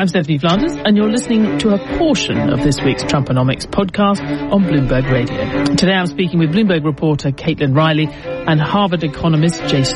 I'm Stephanie Flanders, and you're listening to a portion of this week's Trumponomics podcast on Bloomberg Radio. Today I'm speaking with Bloomberg reporter Caitlin Riley and Harvard economist Jason